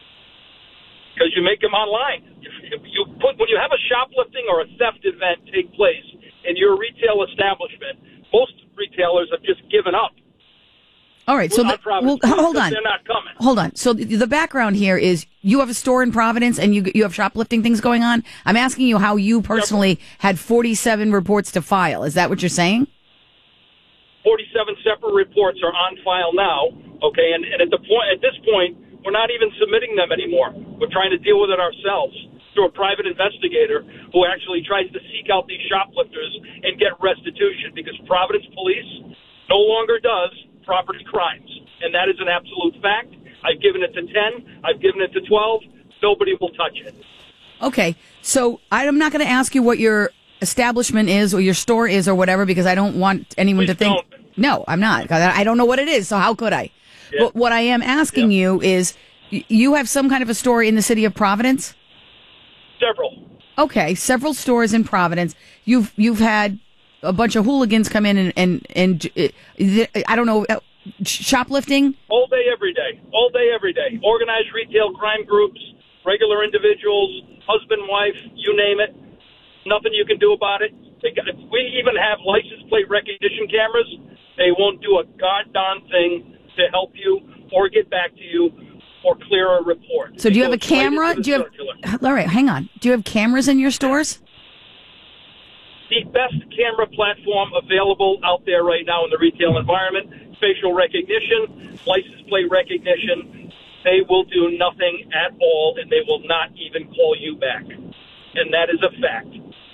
Because you make them online. If you put when you have a shoplifting or a theft event take place in your retail establishment, most retailers have just given up. All right, so the, well, hold on. They're not coming. Hold on. So the, the background here is you have a store in Providence and you you have shoplifting things going on. I'm asking you how you personally had forty-seven reports to file. Is that what you're saying? forty-seven separate reports are on file now. Okay, and, and at the point at this point, we're not even submitting them anymore. We're trying to deal with it ourselves through a private investigator who actually tries to seek out these shoplifters and get restitution, because Providence Police no longer does property crimes, and that is an absolute fact. I've given it to ten. I've given it to twelve. Nobody will touch it. Okay, so I'm not going to ask you what your establishment is or your store is or whatever, because I don't want anyone Please to think. Don't. No, I'm not. I don't know what it is, so how could I? Yeah. But what I am asking yeah. you is, you have some kind of a store in the city of Providence? Several. Okay, several stores in Providence. You've you've had a bunch of hooligans come in and and, and uh, I don't know, uh, shoplifting? All day, every day. All day, every day. Organized retail crime groups, regular individuals, husband, wife, you name it. Nothing you can do about it. They got, we even have license plate recognition cameras. They won't do a goddamn thing to help you or get back to you or clear a report. So do you have a camera? Do you have, all right, hang on. Do you have cameras in your stores? The best camera platform available out there right now in the retail environment, facial recognition, license plate recognition. They will do nothing at all, and they will not even call you back. And that is a fact.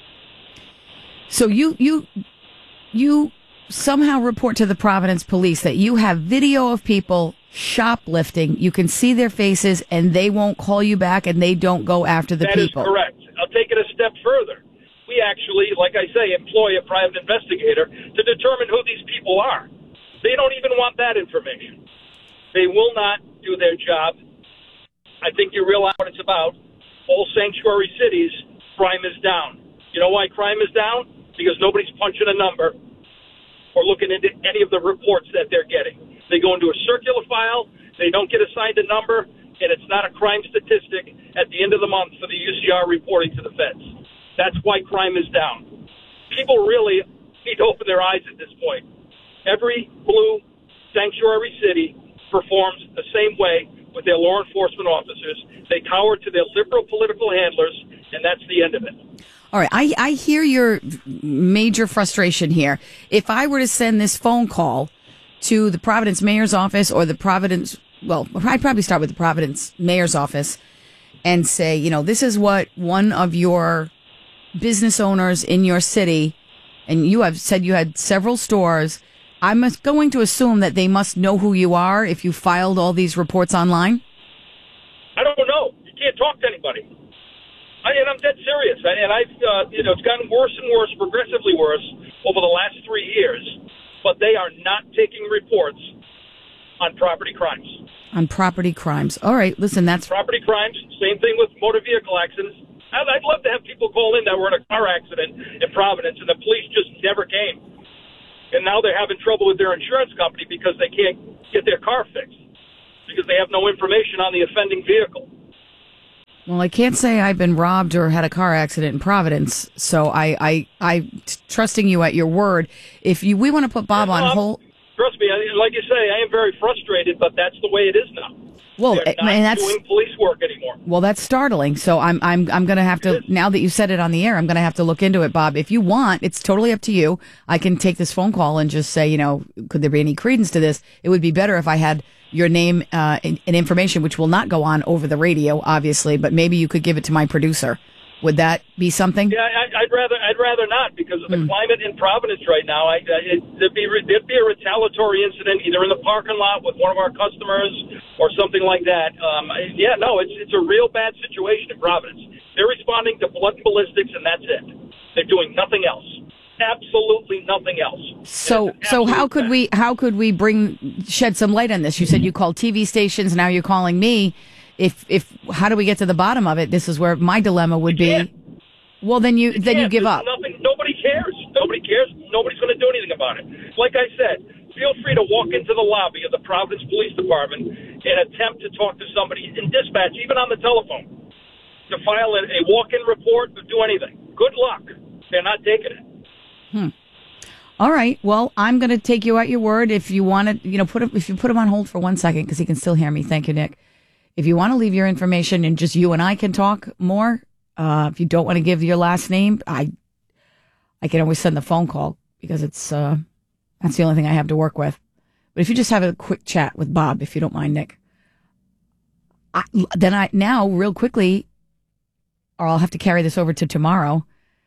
So you you you somehow report to the Providence Police that you have video of people shoplifting. You can see their faces, and they won't call you back, and they don't go after the that people. That is correct. I'll take it a step further. We actually, like I say, employ a private investigator to determine who these people are. They don't even want that information. They will not do their job. I think you realize what it's about. All sanctuary cities, crime is down. You know why crime is down? Because nobody's punching a number or looking into any of the reports that they're getting. They go into a circular file, they don't get assigned a number, and it's not a crime statistic at the end of the month for the U C R reporting to the feds. That's why crime is down. People really need to open their eyes at this point. Every blue sanctuary city performs the same way with their law enforcement officers. They cower to their liberal political handlers, and that's the end of it. All right, I, I hear your major frustration here. If I were to send this phone call to the Providence Mayor's office or the Providence, well, I'd probably start with the Providence Mayor's office and say, you know, this is what one of your business owners in your city, and you have said you had several stores, I'm going to assume that they must know who you are if you filed all these reports online. I don't know. You can't talk to anybody. I, and I'm dead serious. I, and I've, uh, you know, it's gotten worse and worse, progressively worse over the last three years. But they are not taking reports on property crimes. On property crimes. All right, listen, that's... Property crimes, same thing with motor vehicle accidents. I'd, I'd love to have people call in that were in a car accident in Providence, and the police just never came. And now they're having trouble with their insurance company because they can't get their car fixed because they have no information on the offending vehicle. Well, I can't say I've been robbed or had a car accident in Providence, so I, I, I t- trusting you at your word. If you, we want to put Bob yeah, on no, hold, trust me, I, like you say, I am very frustrated, but that's the way it is now. Well, They're not and that's doing police work anymore. Well, that's startling. So I'm, I'm, I'm going to have to. Now that you said it on the air, I'm going to have to look into it, Bob. If you want, it's totally up to you. I can take this phone call and just say, you know, could there be any credence to this? It would be better if I had your name uh, and, and information, which will not go on over the radio, obviously, but maybe you could give it to my producer. Would that be something? Yeah, I, I'd rather I'd rather not because of the mm. climate in Providence right now. I, it, there'd be there'd be a retaliatory incident either in the parking lot with one of our customers or something like that. Um, yeah, no, it's it's a real bad situation in Providence. They're responding to blood and ballistics, and that's it. They're doing nothing else. Absolutely nothing else. So so how could we how could we bring shed some light on this? You said you called T V stations. Now you're calling me. If if how do we get to the bottom of it? This is where my dilemma would be. Well, then you, you then you give There's up. Nothing. Nobody cares. Nobody cares. Nobody's going to do anything about it. Like I said, feel free to walk into the lobby of the Providence Police Department and attempt to talk to somebody in dispatch, even on the telephone, to file a, a walk-in report or do anything. Good luck. They're not taking it. Hmm. All right. Well, I'm going to take you at your word. If you want to, you know, put him, if you put him on hold for one second because he can still hear me. Thank you, Nick. If you want to leave your information and just you and I can talk more, uh, if you don't want to give your last name, I I can always send the phone call because it's uh, that's the only thing I have to work with. But if you just have a quick chat with Bob, if you don't mind, Nick, I, then I now real quickly, or I'll have to carry this over to tomorrow.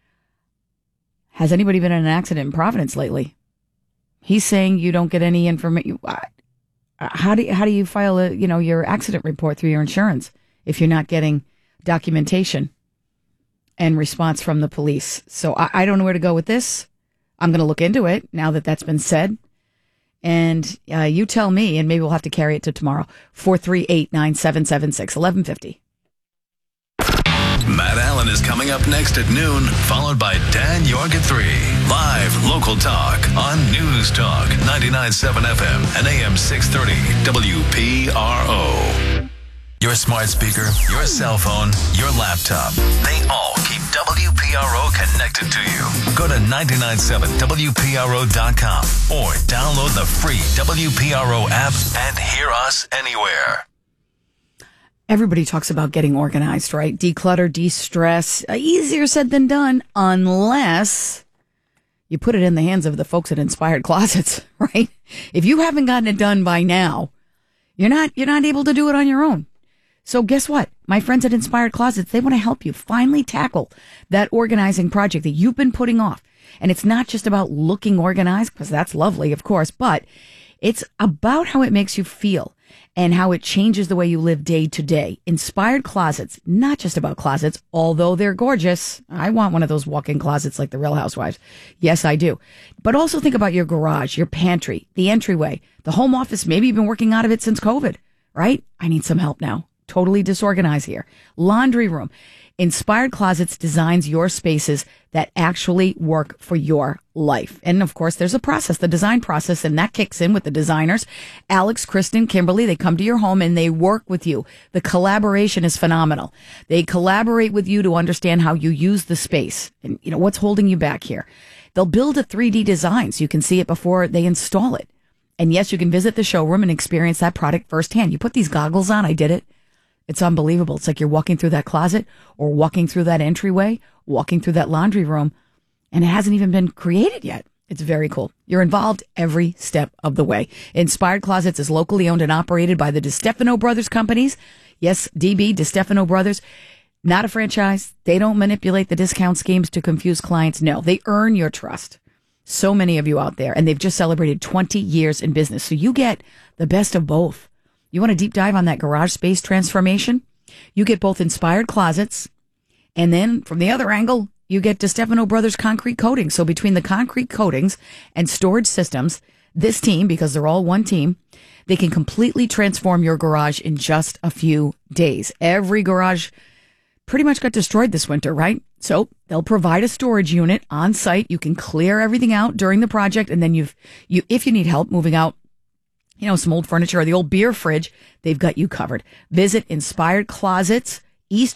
Has anybody been in an accident in Providence lately? He's saying you don't get any information. How do you, how do you file a you know your accident report through your insurance if you're not getting documentation and response from the police? So I, I don't know where to go with this. I'm going to look into it now that that's been said, and uh, you tell me, and maybe we'll have to carry it to tomorrow. Four three eight nine seven seven six eleven fifty. Matt Allen is coming up next at noon, followed by Dan York at three. Live local talk on News Talk ninety-nine point seven F M and A M six thirty W P R O. Your smart speaker, your cell phone, your laptop, they all keep W P R O connected to you. Go to ninety-nine point seven W P R O dot com or download the free W P R O app and hear us anywhere. Everybody talks about getting organized, right? Declutter, de-stress. Uh, easier said than done, unless you put it in the hands of the folks at Inspired Closets, right? If you haven't gotten it done by now, you're not you're not able to do it on your own. So guess what? My friends at Inspired Closets, they want to help you finally tackle that organizing project that you've been putting off. And it's not just about looking organized, because that's lovely, of course, but it's about how it makes you feel and how it changes the way you live day to day. Inspired Closets, not just about closets, although they're gorgeous. I want one of those walk-in closets like the Real Housewives. Yes, I do. But also think about your garage, your pantry, the entryway, the home office. Maybe you've been working out of it since COVID, right? I need some help now. Totally disorganized here. Laundry room. Inspired Closets designs your spaces that actually work for your life. And of course, there's a process, the design process, and that kicks in with the designers. Alex, Kristen, Kimberly, they come to your home and they work with you. The collaboration is phenomenal. They collaborate with you to understand how you use the space and, you know, what's holding you back here. They'll build a three D design so you can see it before they install it. And yes, you can visit the showroom and experience that product firsthand. You put these goggles on. I did it. It's unbelievable. It's like you're walking through that closet or walking through that entryway, walking through that laundry room, and it hasn't even been created yet. It's very cool. You're involved every step of the way. Inspired Closets is locally owned and operated by the DeStefano Brothers companies. Yes, D B, DeStefano Brothers. Not a franchise. They don't manipulate the discount schemes to confuse clients. No, they earn your trust. So many of you out there, and they've just celebrated twenty years in business. So you get the best of both. You want to deep dive on that garage space transformation? You get both inspired closets, and then from the other angle, you get DeStefano Brothers concrete coatings. So between the concrete coatings and storage systems, this team, because they're all one team, they can completely transform your garage in just a few days. Every garage pretty much got destroyed this winter, right? So they'll provide a storage unit on site. You can clear everything out during the project, and then you've you if you need help moving out, you know, some old furniture or the old beer fridge, they've got you covered. Visit Inspired Closets, East